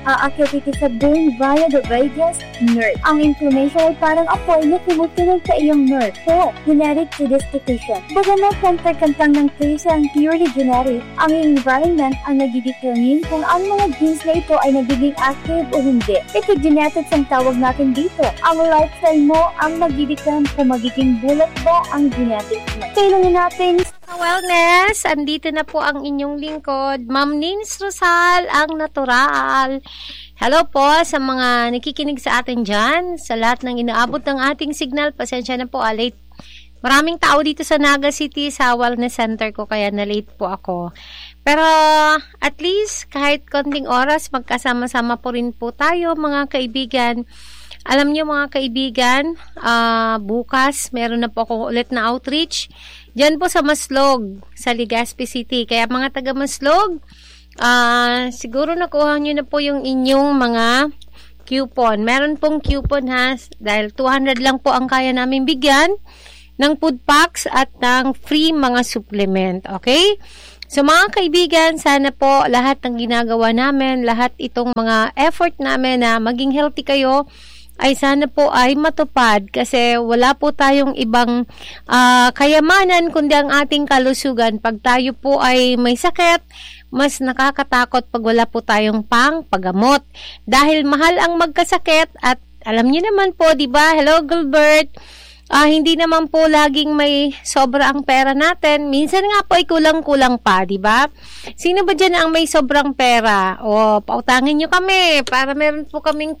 aakyat ito sa brain via the vagus nerve. Ang inflammation ay parang apoy na tumutunog sa iyong nerve. So, genetic predisposition. Bagamat kantang ng case ang purely genetic, ang environment ang nagdidetermine kung ang mga genes na ito ay nagiging active o hindi. Epigenetics ang tawag natin dito. Ang lifestyle mo ang nagdidetermine kung magiging bulat ba ang genetics mo. Kailangan natin wellness, andito na po ang inyong lingkod, Ma'am Nins Rosal, ang natural. Hello po sa mga nakikinig sa atin dyan, sa lahat ng inaabot ng ating signal, pasensya na po, late. Maraming tao dito sa Naga City, sa wellness center ko, kaya na-late po ako. Pero at least, kahit konting oras, magkasama-sama po rin po tayo, mga kaibigan. Alam niyo mga kaibigan, bukas, meron na po ako ulit na outreach. Diyan po sa Maslog, sa Legazpi City. Kaya mga taga Maslog, siguro nakuha nyo na po yung inyong mga coupon. Meron pong coupon ha, dahil 200 lang po ang kaya namin bigyan ng food packs at ng free mga supplement. Okay? So mga kaibigan, sana po lahat ng ginagawa namin, lahat itong mga effort namin na maging healthy kayo, ay sana po ay matupad kasi wala po tayong ibang kayamanan kundi ang ating kalusugan. Pag tayo po ay may sakit, mas nakakatakot pag wala po tayong pangpagamot. Dahil mahal ang magkasakit at alam niyo naman po, di ba? Hello Gilbert. Hindi naman po laging may sobra ang pera natin. Minsan nga po ay kulang-kulang pa, di ba? Sino ba dyan ang may sobrang pera? O, pautangin nyo kami para meron po kaming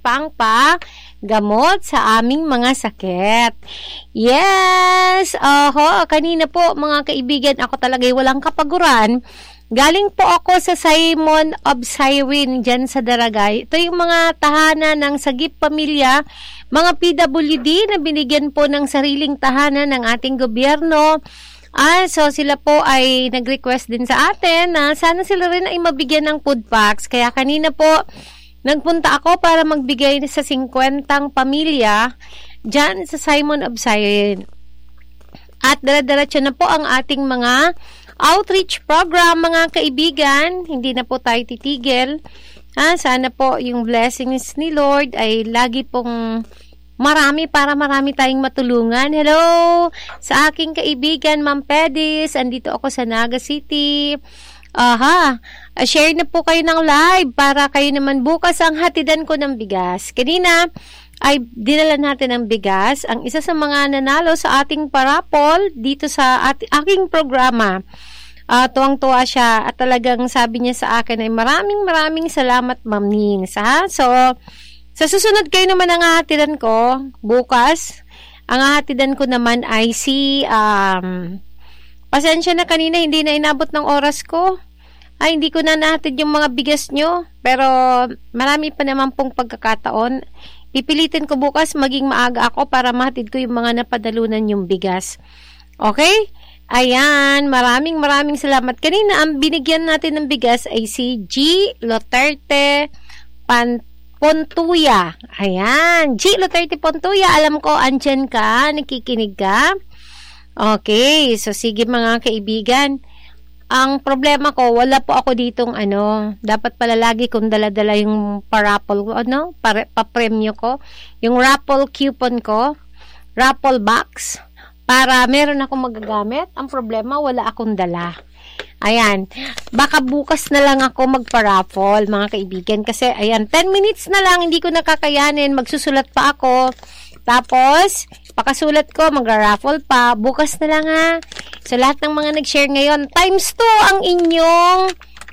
gamot sa aming mga sakit. Yes! Kanina po, mga kaibigan, ako talaga'y walang kapaguran. Galing po ako sa Simon of Cyrene dyan sa Daragay. Ito yung mga tahanan ng Sagip Pamilya, mga PWD na binigyan po ng sariling tahanan ng ating gobyerno. So sila po ay nag-request din sa atin na sana sila rin ay mabigyan ng food packs. Kaya kanina po, nagpunta ako para magbigay sa 50 pamilya dyan sa Simon of Cyrene. At dala-diretso na po ang ating mga outreach program, mga kaibigan. Hindi na po tayo titigil. Sana po yung blessings ni Lord ay lagi pong marami para marami tayong matulungan. Hello sa aking kaibigan, Ma'am Pedis. Andito ako sa Naga City. Share na po kayo ng live para kayo naman bukas ang hatidan ko ng bigas. Kanina ay dinala natin ng bigas. Ang isa sa mga nanalo sa ating parapol dito sa aking programa. Tuwang-tuwa siya at talagang sabi niya sa akin ay maraming salamat Ma'am Nins. So, sa susunod kayo naman ang hahatidan ko bukas. Ang hahatidan ko naman ay pasensya na kanina hindi na inabot ng oras ko. Hindi ko na nahatid yung mga bigas nyo. Pero marami pa naman pong pagkakataon. Pipilitin ko bukas maging maaga ako para mahatid ko yung mga napadalunan yung bigas. Okay? Ayan, maraming salamat. Kanina, ang binigyan natin ng bigas ay si G. Loterte Pontuya. Ayan, G. Loterte Pontuya, alam ko, andyan ka, nakikinig ka. Okay, so sige mga kaibigan. Ang problema ko, wala po ako ditong dapat pala lagi kong dala-dala yung parapol ko, papremyo ko. Yung raffle coupon ko, raffle box, para meron akong magagamit. Ang problema, wala akong dala. Ayan. Baka bukas na lang ako magpa-raffle, mga kaibigan. Kasi, ayan, 10 minutes na lang, hindi ko nakakayanin. Magsusulat pa ako. Tapos, pakasulat ko, magra-raffle pa. Bukas na lang ha. So, lahat ng mga nag-share ngayon, times 2 ang inyong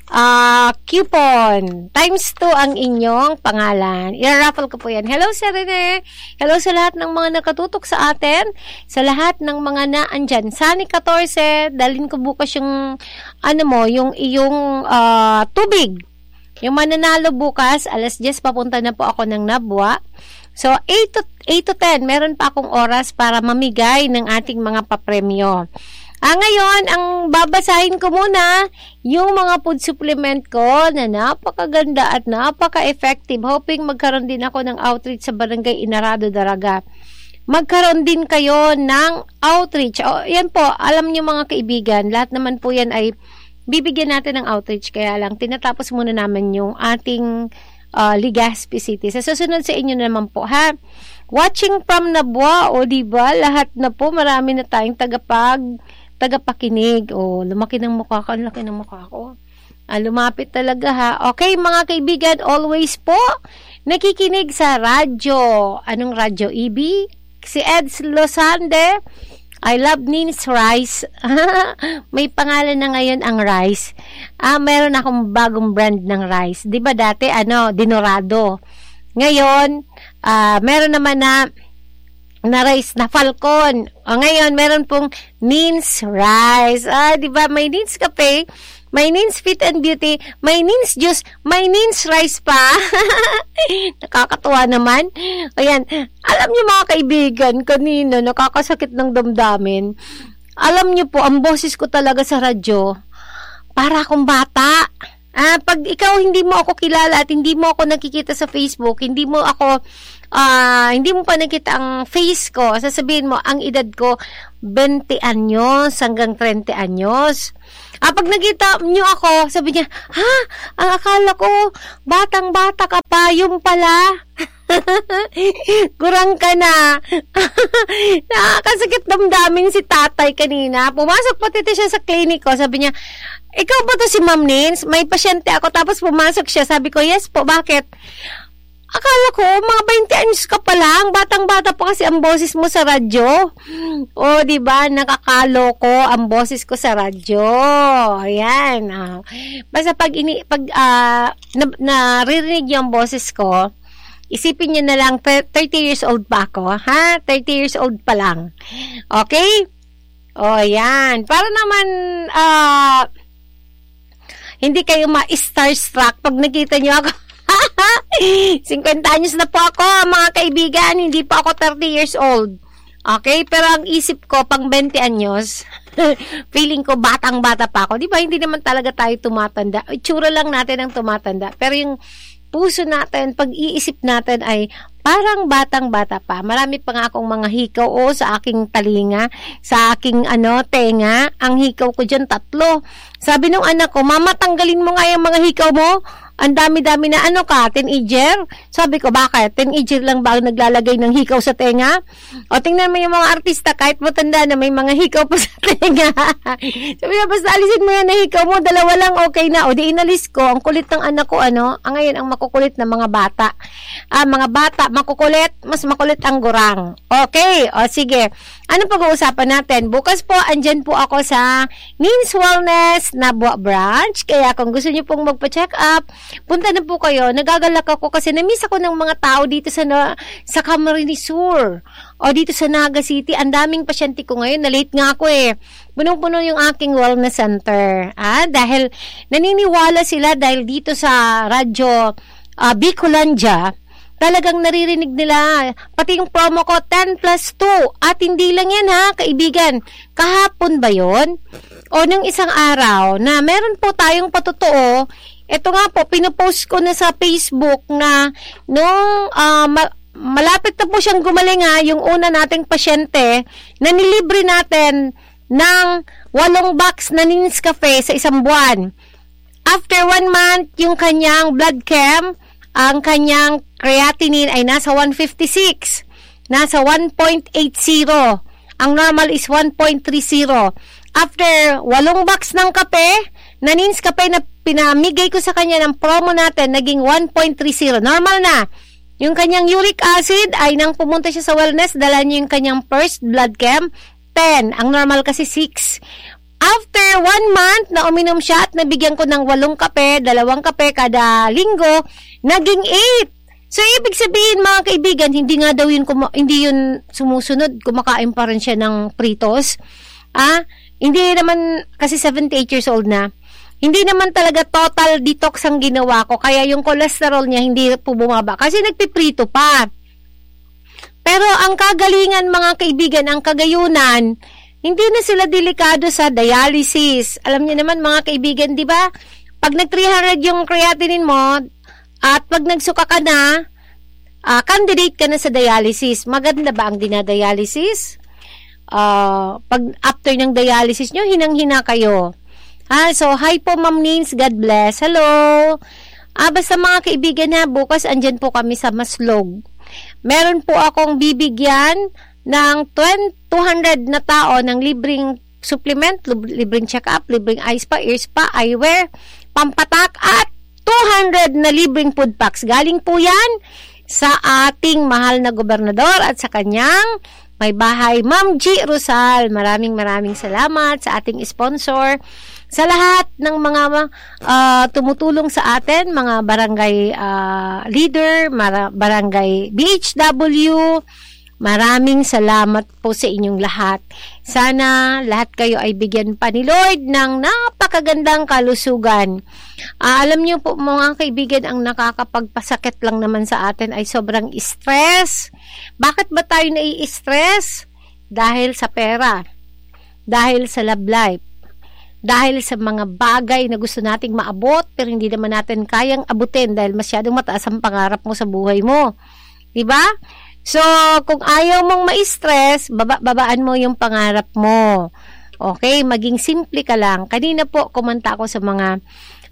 coupon. Times 2 ang inyong pangalan. I-raffle ko po yan. Hello, Sir Rene. Hello sa lahat ng mga nakatutok sa atin. Sa lahat ng mga naandyan. Sunny 14, dalhin ko bukas yung, yung iyong tubig. Yung mananalo bukas, alas 10, papunta na po ako ng Nabwa. So, 8 to 10, meron pa akong oras para mamigay ng ating mga papremyo. Ngayon, ang babasahin ko muna yung mga food supplement ko na napakaganda at napaka-effective. Hoping magkaroon din ako ng outreach sa Barangay Inarado, Daraga. Magkaroon din kayo ng outreach. Yan po, alam niyo mga kaibigan, lahat naman po yan ay bibigyan natin ng outreach. Kaya lang, tinatapos muna namin yung ating Legazpi City. Sa susunod sa inyo naman po, ha? Watching from Nabua, o diba? Lahat na po, marami na tayong tagapakinig. O, lumaki ng mukha ko. Ang laki ng mukha ko. Lumapit talaga, ha? Okay, mga kaibigan, always po, nakikinig sa radyo. Anong radyo? EB? Si Eds Losande. I love Nins Rice. May pangalan na ngayon ang rice. Meron akong bagong brand ng rice. Diba dati, Dinorado. Ngayon, meron naman na rice na Falcon. Ngayon, meron pong Nins Rice. Diba? May Nins Cafe, may Nins Fit and Beauty, may Nins Juice, may Nins Rice pa. Nakakatuwa naman. Ayan. Alam niyo mga kaibigan, kanina, nakakasakit ng damdamin. Alam niyo po, ang boses ko talaga sa radyo, para akong bata. Pag ikaw hindi mo ako kilala at hindi mo ako nakikita sa Facebook, hindi mo pa nakita ang face ko, sasabihin mo, ang edad ko, 20 anyos hanggang 30 anyos. Pag nakita nyo ako, sabi niya, ang akala ko, batang-bata ka pa, yung pala. Gurang ka na. Nakakasakit damdamin si tatay kanina. Pumasok pati siya sa clinic ko, sabi niya, ikaw ba to si Ma'am Nins? May pasyente ako, tapos pumasok siya. Sabi ko, yes po, bakit? Akala ko, mga 20 anyos ka pa lang. Batang-bata pa kasi ang boses mo sa radyo. O, diba? Nakakaloko ang boses ko sa radyo. Ayan. Basta pag naririnig yung boses ko, isipin niyo na lang, 30 years old pa ako. 30 years old pa lang. Okay? O, yan. Para naman, hindi kayo ma-starstruck pag nakita nyo ako. 50 anyos na po ako, mga kaibigan. Hindi pa ako 30 years old. Okay? Pero ang isip ko, pang 20 anyos, feeling ko batang-bata pa ako. Di ba? Hindi naman talaga tayo tumatanda. Itsura lang natin ang tumatanda. Pero yung puso natin, pag-iisip natin ay parang batang-bata pa. Marami pa nga akong mga hikaw sa aking talinga, sa aking tenga. Ang hikaw ko dyan 3. Sabi nung anak ko, mama, tanggalin mo nga yung mga hikaw mo. Ang dami-dami na teenager? Sabi ko, bakit? Teenager lang ba ang naglalagay ng hikaw sa tenga? O tingnan mo yung mga artista, kahit matanda na may mga hikaw pa sa tenga. Sabi ko, basta alisin mo yan na hikaw mo, 2 lang, okay na. O di inalis ko, ang kulit ng anak ko, ngayon ang makukulit na mga bata. Mga bata, makukulit, mas makulit ang gurang. Okay, o sige. Ano pag-uusapan natin? Bukas po, andyan po ako sa Nins Wellness Nabua Branch. Kaya kung gusto niyo pong magpa-check up, punta na po kayo. Nagagalak ako kasi na-miss ako ng mga tao dito sa Camarines Sur. O dito sa Naga City. Ang daming pasyente ko ngayon. Na-late nga ako Punong-puno yung aking wellness center. Dahil naniniwala sila dahil dito sa radyo Bicolandia, talagang naririnig nila, pati yung promo ko, 10+2. At hindi lang yan kaibigan. Kahapon ba yon? O nung isang araw na meron po tayong patotoo, ito nga po, pinopost ko na sa Facebook na nung malapit na po siyang gumaling yung una nating pasyente, na nilibre natin ng 8 box na Nins Cafe sa 1 buwan. After 1 month, yung kanyang blood chem, ang kanyang creatinine ay nasa 156. Nasa 1.80. Ang normal is 1.30. After 8 box ng kape, na Nins Cafe na pinamigay ko sa kanya ng promo natin, naging 1.30. Normal na. Yung kanyang uric acid ay nang pumunta siya sa wellness, dala niya yung kanyang first blood chem, 10. Ang normal kasi 6. After 1 month na uminom siya at nabigyan ko ng 8 kape, 2 kape kada linggo, naging 8. So, ibig sabihin mga kaibigan, hindi nga daw yun, hindi yun sumusunod, kumakain pa rin siya ng pritos. Hindi naman, kasi 78 years old na, hindi naman talaga total detox ang ginawa ko, kaya yung cholesterol niya hindi po bumaba, kasi nagpiprito pa. Pero ang kagalingan mga kaibigan, ang kagayunan, hindi na sila delikado sa dialysis. Alam niyo naman mga kaibigan, di ba? Pag nag-300 yung creatinine mo, at pag nagsuka ka na, candidate ka na sa dialysis. Maganda ba ang dinadialysis? Pag after ng dialysis nyo, hinang-hina kayo. So, hi po Ma'am Nins, God bless. Hello. Basta mga kaibigan na, bukas andyan po kami sa Maslog. Meron po akong bibigyan ng 200 na tao ng libreng supplement, libreng check-up, libreng eye spa, ear spa, eyewear, pampatak, at 200 na libreng food packs. Galing po yan sa ating mahal na gobernador at sa kanyang may bahay, Ma'am G. Rosal. Maraming salamat sa ating sponsor. Sa lahat ng mga tumutulong sa atin, mga barangay leader, barangay BHW, maraming salamat po sa inyong lahat. Sana lahat kayo ay bigyan pa ni Lord ng napakagandang kalusugan. Alam niyo po mga kaibigan, ang nakakapagpasakit lang naman sa atin ay sobrang stress. Bakit ba tayo nai-stress? Dahil sa pera, dahil sa love life, dahil sa mga bagay na gusto nating maabot pero hindi naman natin kayang abutin dahil masyadong mataas ang pangarap mo sa buhay mo. Diba? So, kung ayaw mong ma-stress, babaan mo yung pangarap mo. Okay? Maging simple ka lang. Kanina po, kumanta ako sa mga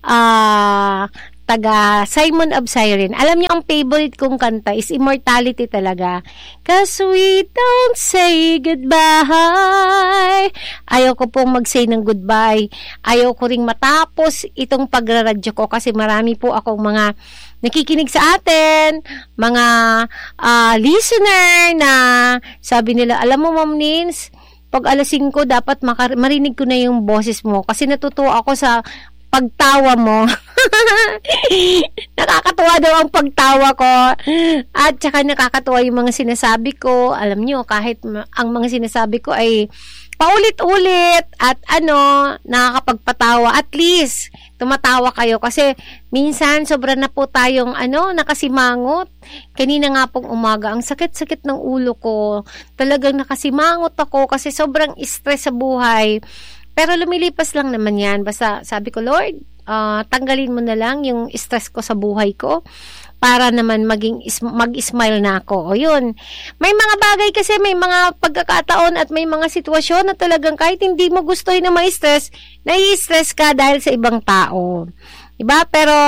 taga Simon of Cyrene. Alam niyo, ang favorite kong kanta is Immortality talaga. 'Cause we don't say goodbye. Ayaw ko pong mag-say ng goodbye. Ayaw ko ring matapos itong pagraradyo ko kasi marami po akong mga nakikinig sa atin, mga listener na sabi nila, alam mo Ma'am Nins, pag alas 5 dapat marinig ko na yung boses mo kasi natutuwa ako sa pagtawa mo. Nakakatuwa daw ang pagtawa ko. At saka nakakatuwa yung mga sinasabi ko. Alam nyo, kahit ang mga sinasabi ko ay paulit-ulit at nakakapagpatawa. At least, tumatawa kayo kasi minsan sobra na po tayong nakasimangot. Kanina nga pong umaga, ang sakit-sakit ng ulo ko. Talagang nakasimangot ako kasi sobrang stress sa buhay. Pero lumilipas lang naman yan. Basta sabi ko, Lord, tanggalin mo na lang yung stress ko sa buhay ko para naman mag-smile na ako. O yun. May mga bagay kasi, may mga pagkakataon at may mga sitwasyon na talagang kahit hindi mo gustuhin na ma-stress, nai-stress ka dahil sa ibang tao. Diba? Pero,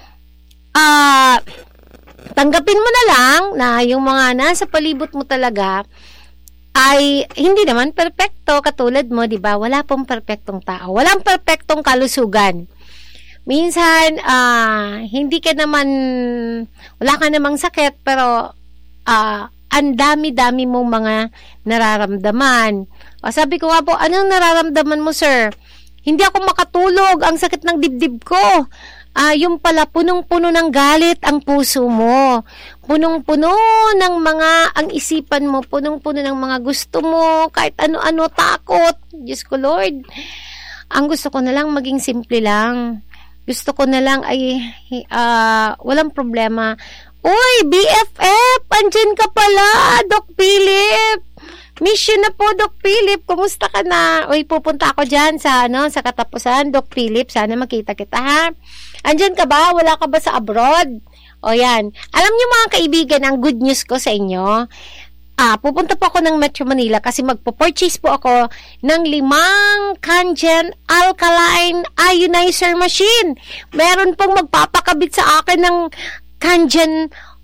tanggapin mo na lang na yung mga nasa palibot mo talaga ay hindi naman perpekto katulad mo, 'di ba? Wala pong perpektong tao. Walang perpektong kalusugan. Minsan hindi ka naman wala ka namang sakit pero ang dami-dami mong mga nararamdaman. Sabi ko nga po, anong nararamdaman mo, sir? Hindi ako makatulog, ang sakit ng dibdib ko. Yung pala, punong-puno ng galit ang puso mo. Punong-puno ng ang isipan mo, punong-puno ng mga gusto mo, kahit ano-ano, takot. Diyos ko, Lord. Ang gusto ko na lang, maging simple lang. Gusto ko na lang ay, walang problema. Uy, BFF, andyan ka pala, Doc Philip. Mission na po, Doc Philip. Kumusta ka na? Uy, pupunta ako dyan sa katapusan, Doc Philip. Sana makita kita, ha? Andyan ka ba? Wala ka ba sa abroad? O yan. Alam niyo mga kaibigan, ang good news ko sa inyo, pupunta po ako ng Metro Manila kasi magpo-purchase po ako ng 5 Kangen Alkaline Ionizer Machine. Meron pong magpapakabit sa akin ng Kangen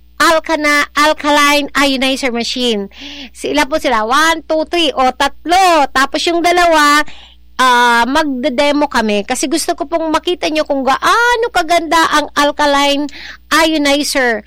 Alkaline Ionizer Machine. Sila 1, 2, 3 o 3. Tapos yung 2 magde-demo kami kasi gusto ko pong makita nyo kung gaano kaganda ang Alkaline Ionizer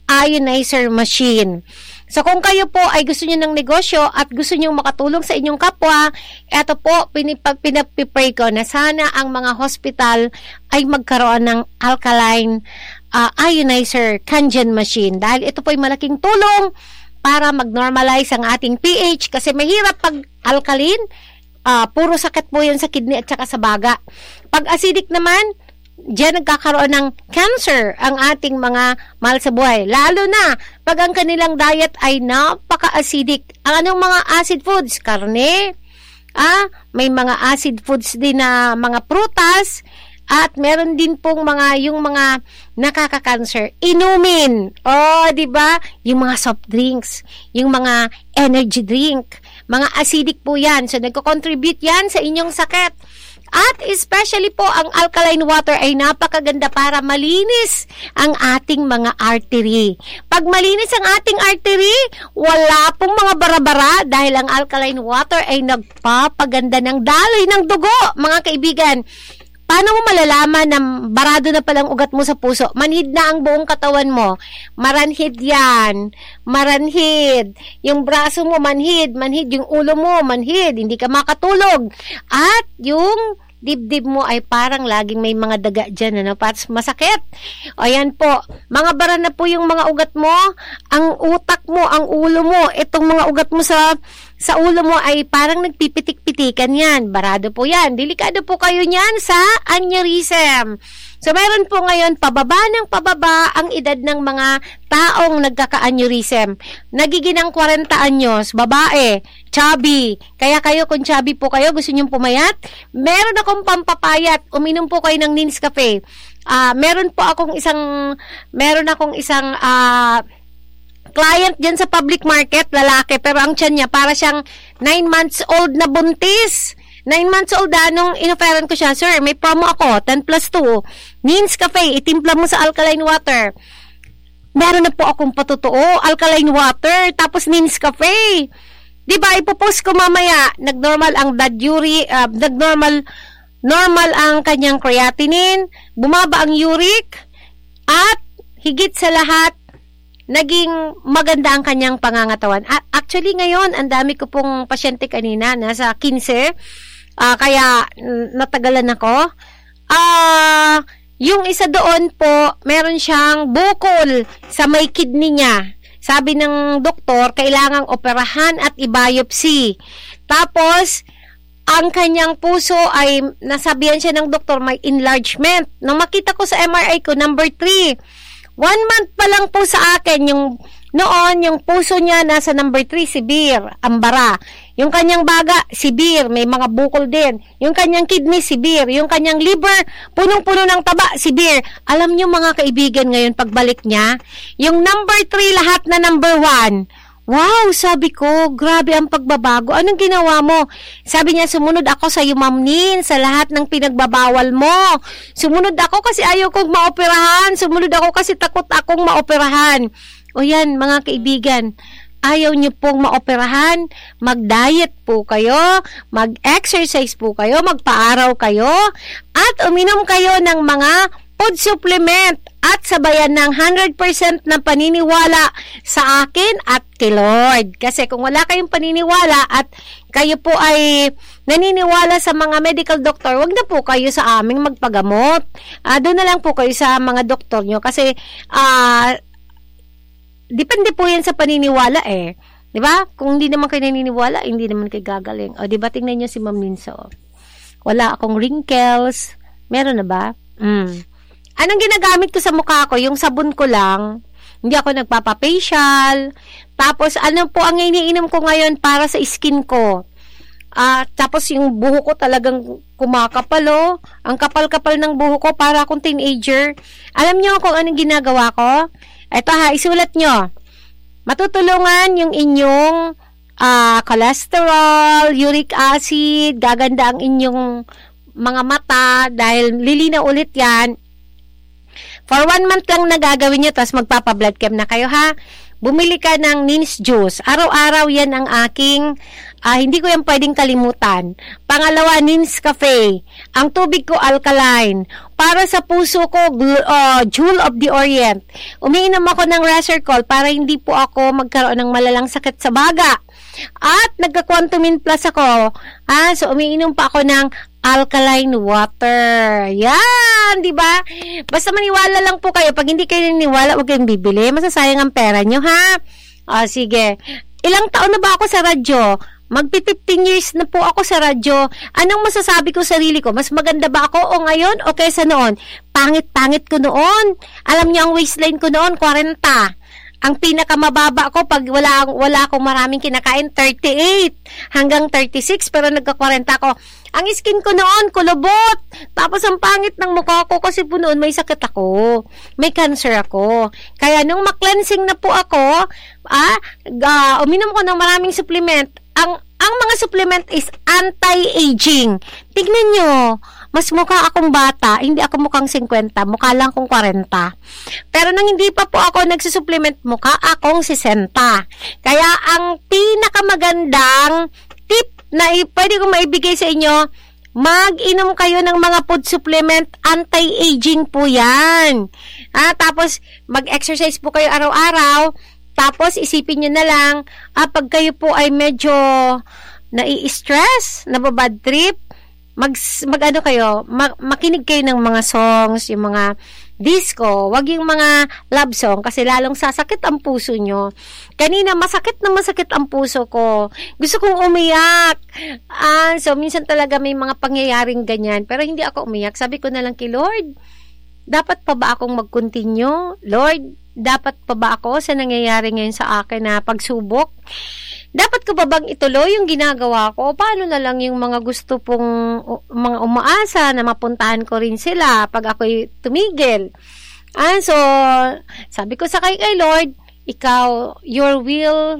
Machine. So kung kayo po ay gusto nyo ng negosyo at gusto nyo makatulong sa inyong kapwa, eto po, pinapipray ko na sana ang mga hospital ay magkaroon ng Alkaline Ionizer Kangen Machine dahil ito po ay malaking tulong para mag-normalize ang ating pH kasi mahirap pag alkaline, puro sakit po yun sa kidney at saka sa baga. Pag acidic naman, diyan nagkakaroon ng cancer ang ating mga mahal sa buhay. Lalo na pag ang kanilang diet ay napaka-acidic. Ang anong mga acid foods? Karne, may mga acid foods din na mga prutas, at meron din pong yung mga nakaka-cancer. Inumin. Di ba? Yung mga soft drinks, yung mga energy drink, mga acidic po yan. So, nagko-contribute yan sa inyong sakit. At especially po, ang alkaline water ay napakaganda para malinis ang ating mga artery. Pag malinis ang ating artery, wala pong mga bara-bara dahil ang alkaline water ay nagpapaganda ng daloy ng dugo, mga kaibigan. Paano mo malalaman na barado na palang ugat mo sa puso? Manhid na ang buong katawan mo. Maranhid yan. Maranhid. Yung braso mo, manhid. Manhid. Yung ulo mo, manhid. Hindi ka makatulog. At yung dibdib mo ay parang laging may mga daga dyan, Parang masakit. O yan po. Mga bara na po yung mga ugat mo. Ang utak mo, ang ulo mo, itong mga ugat mo sa ulo mo ay parang nagpipitik-pitikan yan. Barado po yan. Delikado po kayo niyan sa aneurysm. So, meron po ngayon pababa ng pababa ang edad ng mga taong nagkaka-aneurysm. Nagiginang 40 anyos, babae, chubby. Kaya kayo, kung chubby po kayo, gusto nyong pumayat, meron akong pampapayat. Uminom po kayo ng Nescafe. Meron akong isang client dyan sa public market, lalaki, pero ang tiyan niya, para siyang 9 months old na buntis. 9 months old nung inoferan ko siya, sir, may promo ako, 10 plus 2, Nescafe, itimpla mo sa alkaline water. Meron na po akong patutuo, alkaline water, tapos Nescafe. Diba, ipopost ko mamaya, nagnormal ang blood uric, normal ang kanyang creatinine, bumaba ang uric, at higit sa lahat, naging maganda ang kanyang pangangatawan. Actually, ngayon, ang dami ko pong pasyente kanina, nasa 15, kaya natagalan ako. Yung isa doon po, meron siyang bukol sa may kidney niya. Sabi ng doktor, kailangang operahan at i-biopsy. Tapos, ang kanyang puso ay, nasabihan siya ng doktor, may enlargement. Nung makita ko sa MRI ko, number 3, 1 month pa lang po sa akin, yung puso niya nasa number 3, severe, ambara. Yung kanyang baga, severe, may mga bukol din. Yung kanyang kidney, severe. Yung kanyang liver, punong-puno ng taba, severe. Alam niyo mga kaibigan ngayon, pagbalik niya, yung number 3, lahat na number 1. Wow, sabi ko, grabe ang pagbabago. Anong ginawa mo? Sabi niya, sumunod ako sa iyo, Ma'am Nin, sa lahat ng pinagbabawal mo. Sumunod ako kasi ayaw kong maoperahan. Sumunod ako kasi takot akong maoperahan. O yan, mga kaibigan, ayaw niyo pong maoperahan, mag-diet po kayo, mag-exercise po kayo, magpa-araw kayo, at uminom kayo ng mga food supplement at sabayan ng 100% na paniniwala sa akin at kay Lord. Kasi kung wala kayong paniniwala at kayo po ay naniniwala sa mga medical doctor, wag na po kayo sa aming magpagamot. Doon na lang po kayo sa mga doktor nyo kasi depende po yan sa paniniwala eh. Diba? Kung hindi naman kayo naniniwala, hindi naman kayo gagaling. O diba, tingnan nyo si Ma'am Ninso. Wala akong wrinkles. Meron na ba? Anong ginagamit ko sa mukha ko? Yung sabon ko lang. Hindi ako nagpapa-facial. Tapos, ano po ang iniinom ko ngayon para sa skin ko? Tapos, yung buho ko talagang kumakapal, Ang kapal-kapal ng buho ko para akong teenager. Alam nyo kung anong ginagawa ko? Ito isulat nyo. Matutulungan yung inyong cholesterol, uric acid, gaganda ang inyong mga mata dahil lilinaw ulit yan. For 1 month lang na gagawin nyo, tapos magpapa-blood chem na kayo, ha? Bumili ka ng Nins Juice. Araw-araw yan ang aking, hindi ko yan pwedeng kalimutan. Pangalawa, Nescafe. Ang tubig ko, alkaline. Para sa puso ko, Jewel of the Orient. Umiinom ako ng Resercol para hindi po ako magkaroon ng malalang sakit sa baga. At nagka-Quantumin Plus ako. So, umiinom pa ako ng alkaline water. Yan, di ba? Basta maniwala lang po kayo. Pag hindi kayo naniwala, huwag kayong bibili. Masasayang ang pera nyo, ha? Sige. Ilang taon na ba ako sa radyo? Magpi-15 years na po ako sa radyo. Anong masasabi ko sa sarili ko? Mas maganda ba ako o ngayon o kaysa noon? Pangit-pangit ko noon. Alam niyo ang waistline ko noon, 40. Ang pinakamababa ko pag wala akong maraming kinakain, 38 hanggang 36, pero nagka-40 ako. Ang skin ko noon, kulubot. Tapos ang pangit ng mukha ko kasi po noon may sakit ako. May cancer ako. Kaya nung ma-cleansing na po ako, uminom ko ng maraming supplement. Ang Ang mga supplement is anti-aging. Tignan nyo, mas mukha akong bata, hindi ako mukhang 50, mukha lang akong 40. Pero nang hindi pa po ako nagsusupplement, mukha akong 60. Kaya ang pinakamagandang tip na pwede kong maibigay sa inyo, mag-inom kayo ng mga food supplement, anti-aging po yan. Tapos, mag-exercise po kayo araw-araw, tapos isipin nyo na lang, pag kayo po ay medyo nai-stress, nababad trip, mag-ano kayo, makinig kayo ng mga songs, yung mga disco, wag yung mga love song kasi lalong sasakit ang puso nyo. Kanina, masakit na masakit ang puso ko. Gusto kong umiyak. So, minsan talaga may mga pangyayaring ganyan, pero hindi ako umiyak. Sabi ko na lang kay Lord, dapat pa ba akong mag-continue? Lord, dapat pa ba ako sa nangyayari ngayon sa akin na pagsubok? Dapat ko ba bang ituloy yung ginagawa ko? Paano na lang yung mga gusto pong mga umaasa na mapuntahan ko rin sila pag ako'y tumigil? So, sabi ko sa kay Lord, ikaw, your will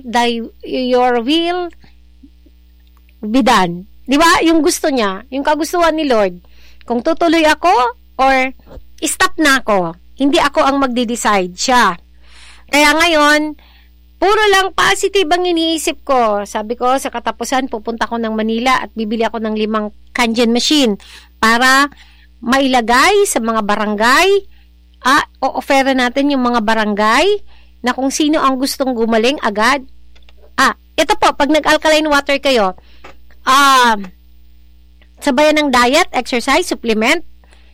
be done. Di ba? Yung gusto niya, yung kagustuhan ni Lord. Kung tutuloy ako or stop na ako. Hindi ako ang magde-decide, siya. Kaya ngayon, puro lang positive ang iniisip ko. Sabi ko, sa katapusan, pupunta ko ng Manila at bibili ako ng 5 Kangen machine para mailagay sa mga barangay. O-offer natin yung mga barangay na kung sino ang gustong gumaling agad. Ito po, pag nag-alkaline water kayo, sabayan ng diet, exercise, supplement,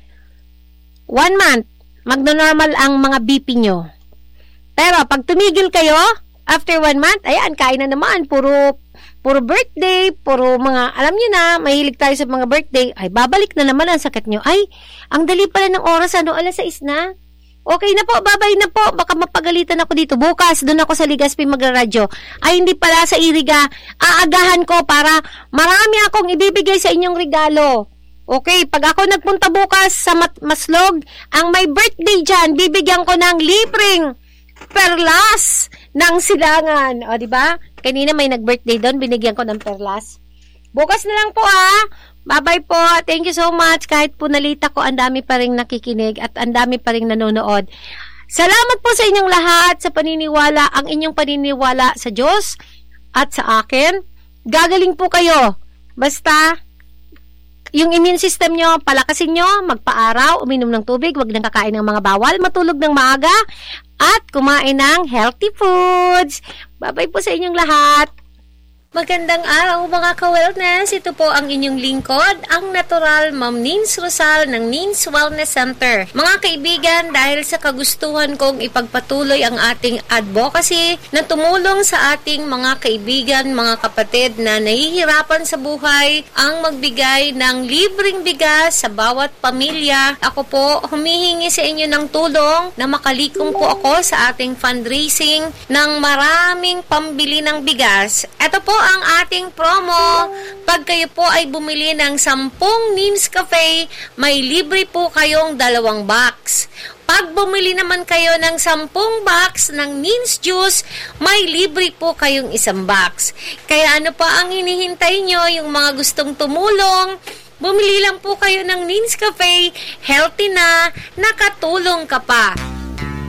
1 month, magno-normal ang mga BP nyo. Pero pag tumigil kayo, after 1 month, ayan, kain na naman. Puro birthday, puro mga, alam nyo na, mahilig tayo sa mga birthday. Ay, babalik na naman ang sakit nyo. Ay, ang dali pala ng oras, alas 6 na. Okay na po, babay na po. Baka mapagalitan ako dito. Bukas, doon ako sa Legazpi magraradyo. Ay, hindi pala sa Iriga. Aagahan ko para marami akong ibibigay sa inyong regalo. Okay, pag ako nagpunta bukas sa Maslog, ang may birthday dyan, bibigyan ko ng libreng perlas ng Silangan. O, diba? Kanina may nag-birthday doon, binigyan ko ng perlas. Bukas na lang po, Bye-bye po. Thank you so much. Kahit po nalita ko, ang dami pa rin nakikinig at ang dami pa rin nanonood. Salamat po sa inyong lahat sa paniniwala, ang inyong paniniwala sa Diyos at sa akin. Gagaling po kayo. Basta, yung immune system nyo, palakasin nyo, magpa-araw, uminom ng tubig, wag nang kakain ng mga bawal, matulog ng maaga, at kumain ng healthy foods. Bye-bye po sa inyong lahat. Magandang araw mga ka-wellness. Ito po ang inyong lingkod, ang natural Ma'am Nins Rosal ng Nins Wellness Center. Mga kaibigan, dahil sa kagustuhan kong ipagpatuloy ang ating advocacy na tumulong sa ating mga kaibigan, mga kapatid na nahihirapan sa buhay, ang magbigay ng libreng bigas sa bawat pamilya. Ako po humihingi sa inyo ng tulong na makalikom po ako sa ating fundraising ng maraming pambili ng bigas. Ito po ang ating promo. Pag kayo po ay bumili ng 10 Nins Cafe, may libre po kayong 2 box. Pag bumili naman kayo ng 10 box ng Nins Juice, may libre po kayong 1 box. Kaya ano pa ang hinihintay nyo, yung mga gustong tumulong, bumili lang po kayo ng Nins Cafe, healthy na, nakatulong ka pa.